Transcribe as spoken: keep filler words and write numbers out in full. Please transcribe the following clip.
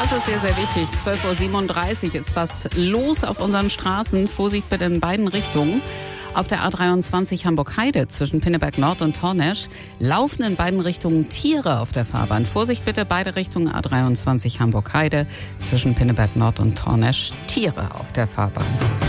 Das ist sehr, sehr wichtig. zwölf Uhr siebenunddreißig ist was los auf unseren Straßen. Vorsicht bitte in beiden Richtungen. Auf der A dreiundzwanzig Hamburg-Heide zwischen Pinneberg Nord und Tornesch laufen in beiden Richtungen Tiere auf der Fahrbahn. Vorsicht bitte, beide Richtungen A dreiundzwanzig Hamburg-Heide zwischen Pinneberg Nord und Tornesch, Tiere auf der Fahrbahn.